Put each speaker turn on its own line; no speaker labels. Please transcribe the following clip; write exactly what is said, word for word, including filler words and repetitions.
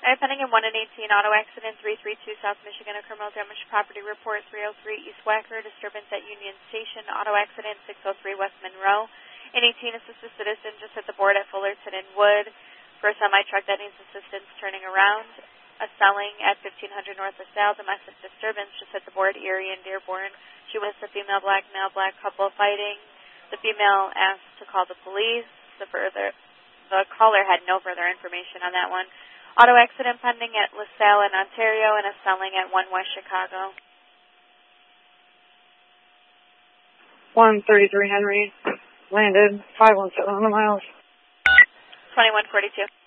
I have pending in one and eighteen auto accident, three three two South Michigan, a criminal damage property report, three oh three East Wacker, disturbance at Union Station, auto accident, six oh three West Monroe. In eighteen, assist a citizen just hit the board at Fullerton and Wood for a semi-truck that needs assistance turning around. A selling at fifteen hundred North LaSalle, domestic disturbance just hit the board, Erie and Dearborn. She was a female black, male black couple fighting. The female asked to call the police. The further, the caller had no further information on that one. Auto accident pending at LaSalle in Ontario and a selling at one West Chicago.
one thirty-three Henry, landed five one seven on the miles.
twenty-one forty-two.